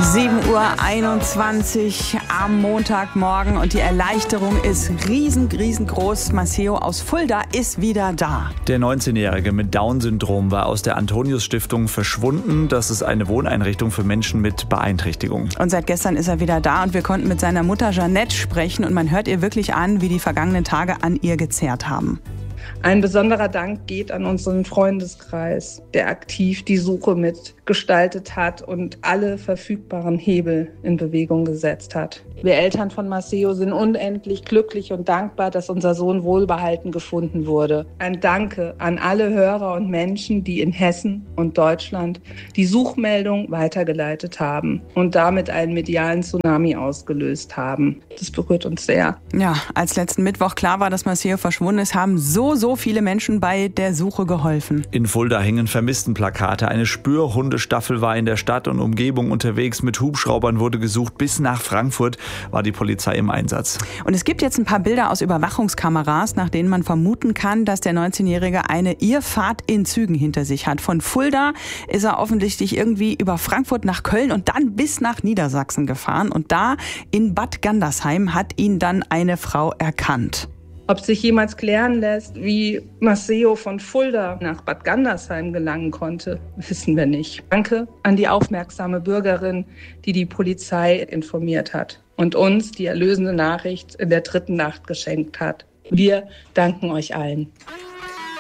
7:21 Uhr am Montagmorgen und die Erleichterung ist riesengroß. Maceo aus Fulda ist wieder da. Der 19-Jährige mit Down-Syndrom war aus der Antonius-Stiftung verschwunden. Das ist eine Wohneinrichtung für Menschen mit Beeinträchtigung. Und seit gestern ist er wieder da und wir konnten mit seiner Mutter Jeanette sprechen und man hört ihr wirklich an, wie die vergangenen Tage an ihr gezerrt haben. Ein besonderer Dank geht an unseren Freundeskreis, der aktiv die Suche mitgestaltet hat und alle verfügbaren Hebel in Bewegung gesetzt hat. Wir Eltern von Maceo sind unendlich glücklich und dankbar, dass unser Sohn wohlbehalten gefunden wurde. Ein Danke an alle Hörer und Menschen, die in Hessen und Deutschland die Suchmeldung weitergeleitet haben und damit einen medialen Tsunami ausgelöst haben. Das berührt uns sehr. Ja, als letzten Mittwoch klar war, dass Maceo verschwunden ist, haben so viele Menschen bei der Suche geholfen. In Fulda hingen Vermisstenplakate. Eine Spürhundestaffel war in der Stadt und Umgebung unterwegs. Mit Hubschraubern wurde gesucht. Bis nach Frankfurt war die Polizei im Einsatz. Und es gibt jetzt ein paar Bilder aus Überwachungskameras, nach denen man vermuten kann, dass der 19-Jährige eine Irrfahrt in Zügen hinter sich hat. Von Fulda ist er offensichtlich irgendwie über Frankfurt nach Köln und dann bis nach Niedersachsen gefahren. Und da in Bad Gandersheim hat ihn dann eine Frau erkannt. Ob sich jemals klären lässt, wie Maceo von Fulda nach Bad Gandersheim gelangen konnte, wissen wir nicht. Danke an die aufmerksame Bürgerin, die die Polizei informiert hat und uns die erlösende Nachricht in der 3. Nacht geschenkt hat. Wir danken euch allen.